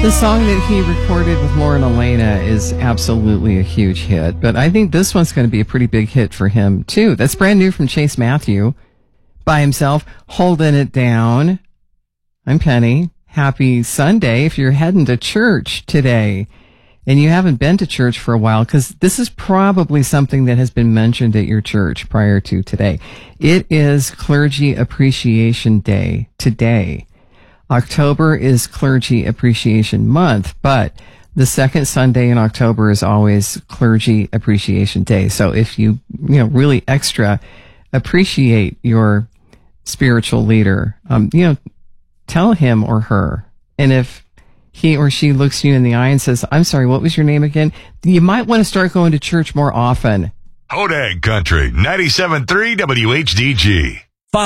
The song that he recorded with Lauren Elena is absolutely a huge hit, but I think this one's going to be a pretty big hit for him, too. That's brand new from Chase Matthew by himself, Holding It Down. I'm Penny. Happy Sunday if you're heading to church today and you haven't been to church for a while, because this is probably something that has been mentioned at your church prior to today. It is Clergy Appreciation Day today. October is Clergy Appreciation Month, but the second Sunday in October is always Clergy Appreciation Day. So if you really extra appreciate your spiritual leader, tell him or her. And if he or she looks you in the eye and says, "I'm sorry, what was your name again?" you might want to start going to church more often. Hodag Country, 97.3 WHDG.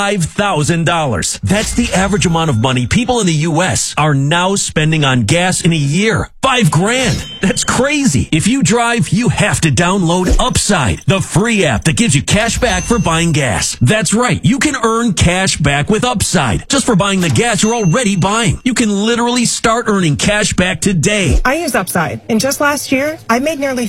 $5,000. That's the average amount of money people in the U.S. are now spending on gas in a year. $5,000. That's crazy. If you drive, you have to download Upside, the free app that gives you cash back for buying gas. That's right. You can earn cash back with Upside just for buying the gas you're already buying. You can literally start earning cash back today. I use Upside, and just last year, I made nearly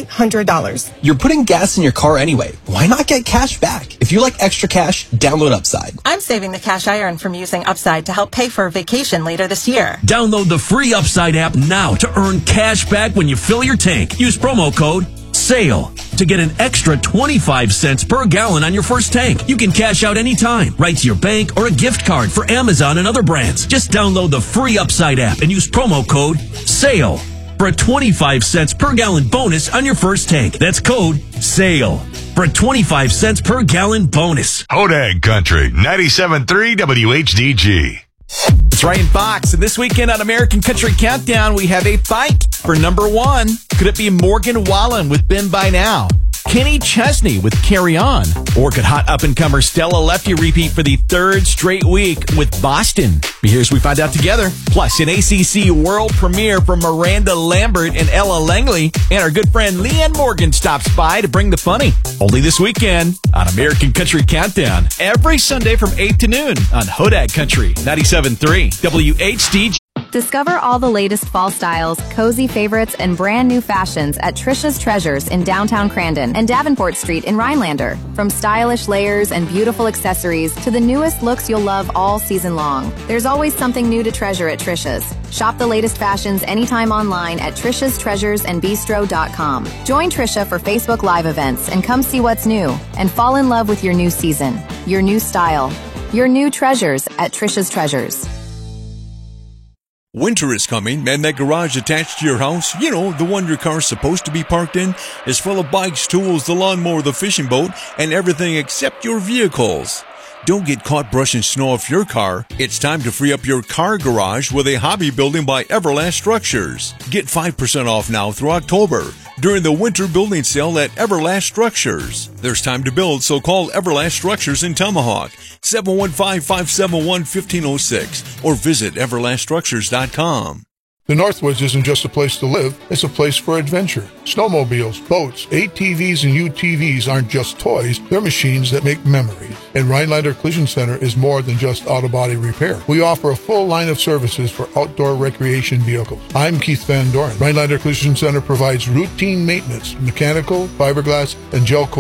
$300. You're putting gas in your car anyway. Why not get cash back? If you like extra cash, download Upside. I'm saving the cash I earn from using Upside to help pay for a vacation later this year. Download the free Upside app now to earn cash back when you fill your tank. Use promo code SALE to get an extra 25 cents per gallon on your first tank. You can cash out anytime, right to your bank or a gift card for Amazon and other brands. Just download the free Upside app and use promo code SALE for a 25 cents per gallon bonus on your first tank. That's code SALE for a 25 cents per gallon bonus. Hodag Country, 97.3 WHDG. It's Ryan Fox, and this weekend on American Country Countdown, we have a fight for number one. Could it be Morgan Wallen with Been By Now? Kenny Chesney with Carry On? Or could hot up-and-comer Stella Lefty repeat for the third straight week with Boston? But here's we find out together. Plus, an ACC world premiere from Miranda Lambert and Ella Langley. And our good friend Leanne Morgan stops by to bring the funny. Only this weekend on American Country Countdown. Every Sunday from 8 to noon on Hodag Country, 97.3 WHDG. Discover all the latest fall styles, cozy favorites, and brand new fashions at Trisha's Treasures in downtown Crandon and Davenport Street in Rhinelander. From stylish layers and beautiful accessories to the newest looks you'll love all season long. There's always something new to treasure at Trisha's. Shop the latest fashions anytime online at trishastreasuresandbistro.com. Join Trisha for Facebook Live events and come see what's new and fall in love with your new season, your new style, your new treasures at Trisha's Treasures. Winter is coming, and that garage attached to your house, the one your car's supposed to be parked in, is full of bikes, tools, the lawnmower, the fishing boat, and everything except your vehicles. Don't get caught brushing snow off your car. It's time to free up your car garage with a hobby building by Everlast Structures. Get 5% off now through October during the winter building sale at Everlast Structures. There's time to build, so call Everlast Structures in Tomahawk, 715-571-1506, or visit everlaststructures.com. The Northwoods isn't just a place to live, it's a place for adventure. Snowmobiles, boats, ATVs, and UTVs aren't just toys, they're machines that make memories. And Rhinelander Collision Center is more than just auto body repair. We offer a full line of services for outdoor recreation vehicles. I'm Keith Van Doren. Rhinelander Collision Center provides routine maintenance, mechanical, fiberglass, and gel coat